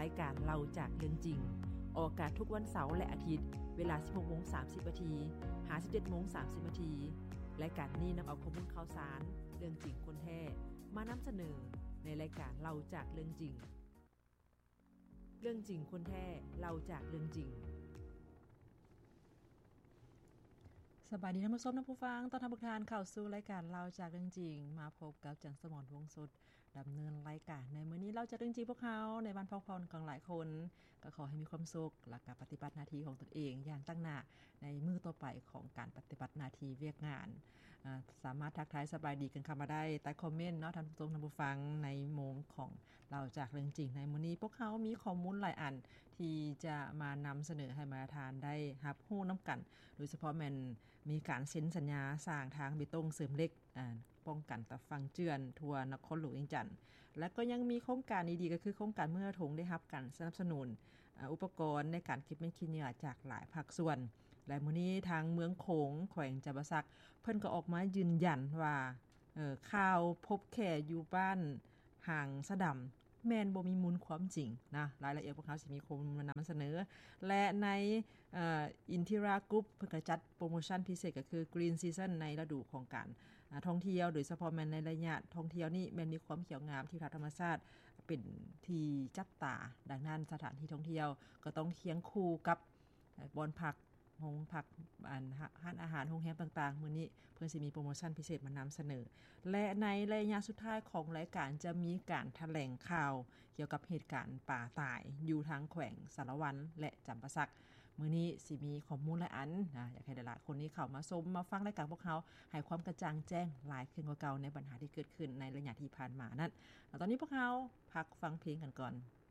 ายการเล่าจากเรื่องจริงออกอากาศทุกวันเสาร์และอาทิตย์เวลา 16:30 น. 17:30 น. รายการนี้นำเอาข้อมูลข่าวสารเรื่องจริงคนแท้มานำเสนอในรายการเล่าจากเรื่องจริงเรื่องจริงคนแท้เล่าจากเรื่องจริงสบายดีท่านผู้ชมท่านผู้ฟังต้อนรับทุกท่านเข้าสู่รายการเราจากเรื่องจริงมาพบกับจังสมรวงศ์สุดดำเนินรายการในมื้อนี้เราจะเรื่องจริงพวกเขาในบ้านพักผ่อนของหลายคนก็ขอให้มีความสุขและการปฏิบัติหน้าที่ของตนเองอย่างตั้งหน้าในมื้อต่อไปของการปฏิบัติหน้าที่เวียกงานสามารถทักทายสบายดีกันเข้ามาได้ใต้คอมเมนต์เนาะท่านผู้ชมท่านผู้ฟังในโมงของเราจากเรื่องจริงในมื้อนี้พวกเขามีข้อมูลหลายอันที่จะมานำเสนอให้มาทานได้รับรู้นํากันโดยเฉพาะแม่นมีการเซ็นสัญญาสร้างทางเบตงเสริมเหล็กป้องกันตะฟังเจือนทั่วนครหลวงเวียงจันทน์และก็ยังมีโครงการดีๆก็คือโครงการเมื่อถงได้รับการสนับสนุนอุปกรณ์ในการเก็บเม็ดขี้เหงื่อจากหลายภาคส่วนและมื้อนี้ทางเมืองโขงแขวงจำปาสักเพิ่นก็ออกมายืนยันว่าข่าวพบแค่อยู่บ้านห่างสะดําแม่นบ่มีมูลความจริงนะรายละเอียดพวกเขาสิมีคนมานำเสนอและในอินทิรากรุ๊ปเพิ่นก็จัดโปรโมชั่นพิเศษก็คือ Green Season ในฤดูของการท่องเที่ยวโดยเฉพาะแม่นในระยะท่องเที่ยวนี้แม่นมีความเขียวงามที่ธรรมชาติเป็นที่จับตาดังนั้นสถานที่ท่องเที่ยวก็ต้องเคียงคู่กับบอนพักโรงพักร้านอาหารโรงแรมต่างๆมื้อนี้เพิ่นสิมีโปรโมชั่นพิเศษมานำเสนอและในระยะสุดท้ายของรายการจะมีการแถลงข่าวเกี่ยวกับเหตุการณ์ป่าตายอยู่ทางแขวงสารวันและจำปาสักมื้อนี้สิมีข้อมูลหลายอันอยากให้หลายๆคนนี้เข้ามาชมมาฟังรายการพวกเขาให้ความกระจ่างแจ้งหลายขึ้นกว่าเก่าในปัญหาที่เกิดขึ้นในระยะที่ผ่านมานั้นตอนนี้พวกเขาพักฟังเพลงกันก่อน